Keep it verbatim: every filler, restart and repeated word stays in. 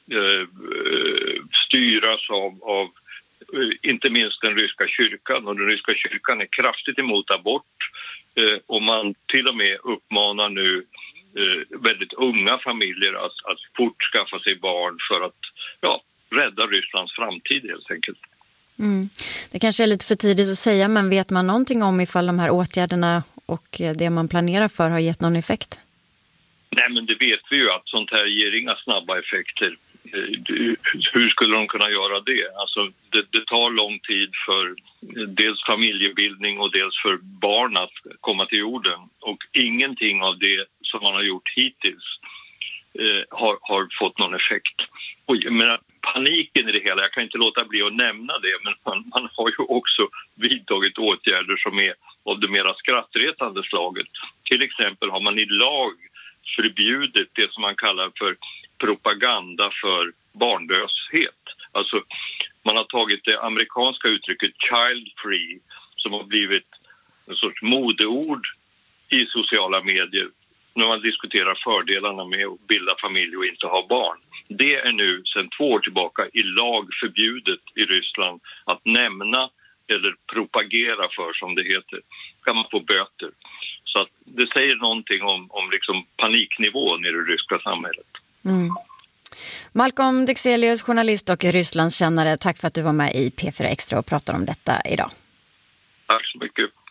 eh, styras av, av inte minst den ryska kyrkan, och den ryska kyrkan är kraftigt emot abort, eh, och man till och med uppmanar nu eh, väldigt unga familjer att, att fort skaffa sig barn för att ja, rädda Rysslands framtid helt enkelt. Mm. Det kanske är lite för tidigt att säga, men vet man någonting om ifall de här åtgärderna och det man planerar för har gett någon effekt? Nej, men det vet vi ju att sånt här ger inga snabba effekter. Hur skulle de kunna göra det? Alltså, det, det tar lång tid för dels familjebildning och dels för barn att komma till jorden. Och ingenting av det som man har gjort hittills eh, har, har fått någon effekt. Och, jag menar, paniken i det hela, jag kan inte låta bli att nämna det, men man, man har ju också vidtagit åtgärder som är av det mera skrattretande slaget. Till exempel har man i lag förbjudit det som man kallar för propaganda för barnlöshet. Alltså, man har tagit det amerikanska uttrycket child free som har blivit en sorts modeord i sociala medier när man diskuterar fördelarna med att bilda familj och inte ha barn. Det är nu sedan två år tillbaka i lag förbjudet i Ryssland att nämna eller propagera för, som det heter. Kan man få böter. Så att det säger någonting om, om liksom paniknivån i det ryska samhället. Mm. Malcolm Dexelius, journalist och Rysslandskännare, tack för att du var med i P fyra Extra och pratade om detta idag. Tack så mycket.